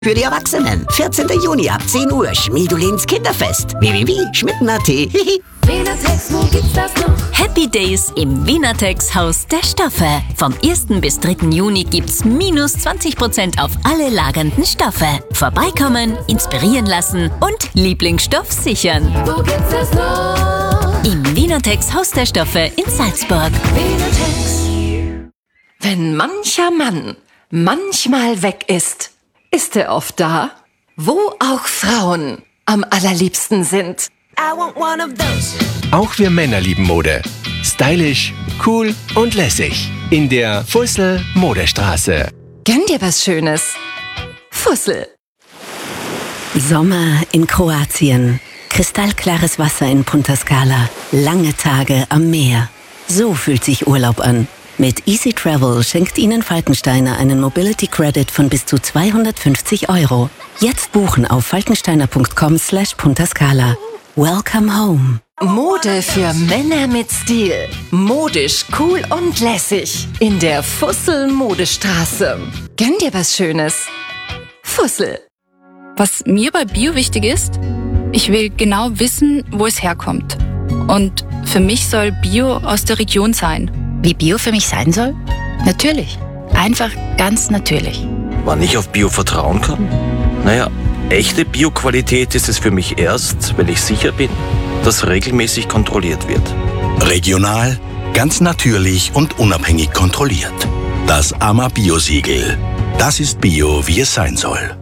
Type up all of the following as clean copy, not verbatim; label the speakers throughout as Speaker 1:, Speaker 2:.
Speaker 1: Für die Erwachsenen. 14. Juni ab 10 Uhr. Schmiedulins Kinderfest. www.schmitten.at.
Speaker 2: Wienertex, wo gibt's das noch?
Speaker 3: Happy Days im Wienertex Haus der Stoffe. Vom 1. bis 3. Juni gibt's minus 20% auf alle lagernden Stoffe. Vorbeikommen, inspirieren lassen und Lieblingsstoff sichern.
Speaker 2: Wo gibt's das noch?
Speaker 3: Im Wienertex Haus der Stoffe in Salzburg.
Speaker 2: Wienertex.
Speaker 4: Wenn mancher Mann manchmal weg ist, ist er oft da, wo auch Frauen am allerliebsten sind.
Speaker 2: I want one of those.
Speaker 5: Auch wir Männer lieben Mode. Stylisch, cool und lässig. In der Fussel Modestraße.
Speaker 4: Gönn dir was Schönes. Fussel.
Speaker 6: Sommer in Kroatien. Kristallklares Wasser in Punta Scala. Lange Tage am Meer. So fühlt sich Urlaub an. Mit Easy Travel schenkt Ihnen Falkensteiner einen Mobility Credit von bis zu 250 €. Jetzt buchen auf falkensteiner.com/Punta Scala. Welcome home.
Speaker 4: Mode für Männer mit Stil. Modisch, cool und lässig. In der Fussel Modestraße. Gönn dir was Schönes. Fussel.
Speaker 7: Was mir bei Bio wichtig ist, ich will genau wissen, wo es herkommt. Und für mich soll Bio aus der Region sein.
Speaker 8: Wie Bio für mich sein soll? Natürlich. Einfach ganz natürlich.
Speaker 9: Wann ich auf Bio vertrauen kann? Naja, echte Bio-Qualität ist es für mich erst, wenn ich sicher bin, dass regelmäßig kontrolliert wird.
Speaker 10: Regional, ganz natürlich und unabhängig kontrolliert. Das AMA Bio-Siegel. Das ist Bio, wie es sein soll.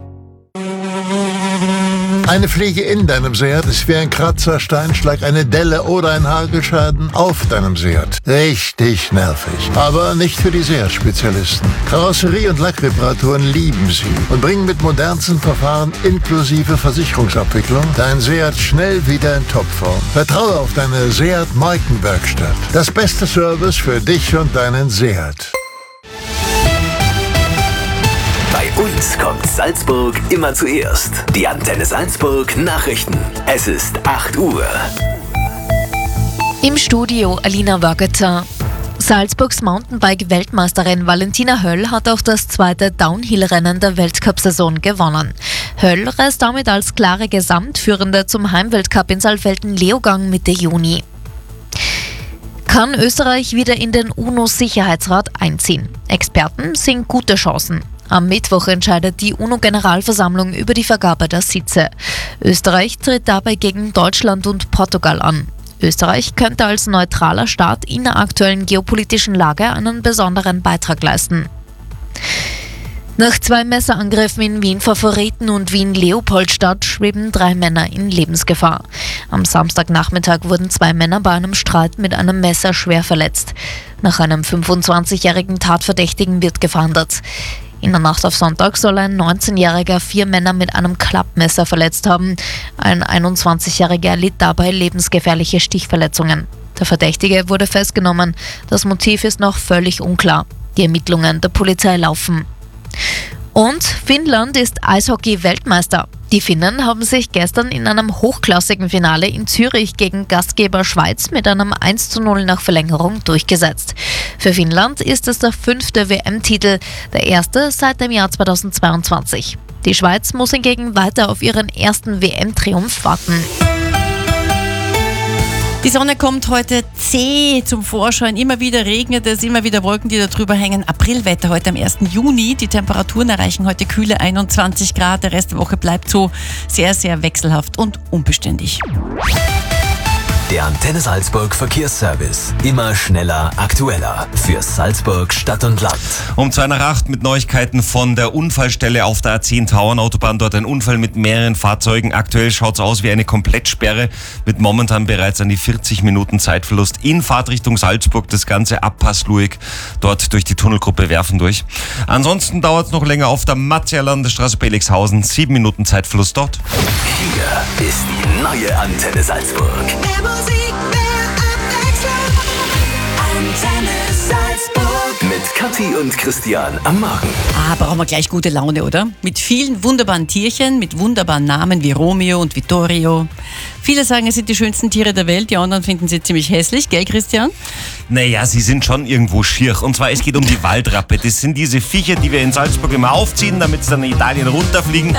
Speaker 11: Eine Fliege in deinem Seat ist wie ein Kratzer, Steinschlag, eine Delle oder ein Hagelschaden auf deinem Seat. Richtig nervig. Aber nicht für die Seat-Spezialisten. Karosserie- und Lackreparaturen lieben sie und bringen mit modernsten Verfahren inklusive Versicherungsabwicklung dein Seat schnell wieder in Topform. Vertraue auf deine Seat-Markenwerkstatt. Das beste Service für dich und deinen Seat.
Speaker 12: Bei uns kommt Salzburg immer zuerst. Die Antenne Salzburg Nachrichten. Es ist 8 Uhr.
Speaker 13: Im Studio Alina Wörgetzer. Salzburgs Mountainbike-Weltmeisterin Valentina Höll hat auch das zweite Downhill-Rennen der Weltcup-Saison gewonnen. Höll reist damit als klare Gesamtführende zum Heimweltcup in Saalfelden-Leogang Mitte Juni. Kann Österreich wieder in den UNO-Sicherheitsrat einziehen? Experten sehen gute Chancen. Am Mittwoch entscheidet die UNO-Generalversammlung über die Vergabe der Sitze. Österreich tritt dabei gegen Deutschland und Portugal an. Österreich könnte als neutraler Staat in der aktuellen geopolitischen Lage einen besonderen Beitrag leisten. Nach 2 Messerangriffen in Wien Favoriten und Wien-Leopoldstadt schweben 3 Männer in Lebensgefahr. Am Samstagnachmittag wurden 2 Männer bei einem Streit mit einem Messer schwer verletzt. Nach einem 25-jährigen Tatverdächtigen wird gefahndet. In der Nacht auf Sonntag soll ein 19-Jähriger 4 Männer mit einem Klappmesser verletzt haben. Ein 21-Jähriger erlitt dabei lebensgefährliche Stichverletzungen. Der Verdächtige wurde festgenommen. Das Motiv ist noch völlig unklar. Die Ermittlungen der Polizei laufen. Und Finnland ist Eishockey-Weltmeister. Die Finnen haben sich gestern in einem hochklassigen Finale in Zürich gegen Gastgeber Schweiz mit einem 1:0 nach Verlängerung durchgesetzt. Für Finnland ist es der 5. WM-Titel, der erste seit dem Jahr 2022. Die Schweiz muss hingegen weiter auf ihren ersten WM-Triumph warten.
Speaker 14: Die Sonne kommt heute zäh zum Vorschein. Immer wieder regnet es, immer wieder Wolken, die da drüber hängen. Aprilwetter heute am 1. Juni. Die Temperaturen erreichen heute kühle 21 Grad. Der Rest der Woche bleibt so sehr, sehr wechselhaft und unbeständig.
Speaker 12: Der Antenne Salzburg Verkehrsservice. Immer schneller, aktueller. Für Salzburg Stadt und Land.
Speaker 15: Um 7:08 mit Neuigkeiten von der Unfallstelle auf der A10 Tauernautobahn. Dort ein Unfall mit mehreren Fahrzeugen. Aktuell schaut es aus wie eine Komplettsperre mit momentan bereits an die 40 Minuten Zeitverlust in Fahrtrichtung Salzburg. Das Ganze ab Passluig, dort durch die Tunnelgruppe Werfen durch. Ansonsten dauert es noch länger auf der Matzialanderstraße Belixhausen. 7 Minuten Zeitverlust dort.
Speaker 12: Hier ist die neue Antenne Salzburg. Musik, mehr Abwechslung. Antenne Salzburg. Mit Kathi und Christian am Morgen.
Speaker 14: Brauchen wir gleich gute Laune, oder? Mit vielen wunderbaren Tierchen, mit wunderbaren Namen wie Romeo und Vittorio. Viele sagen, es sind die schönsten Tiere der Welt, die anderen finden sie ziemlich hässlich, gell Christian?
Speaker 15: Naja, sie sind schon irgendwo schier. Und zwar, es geht um die Waldrappe. Das sind diese Viecher, die wir in Salzburg immer aufziehen, damit sie dann in Italien runterfliegen.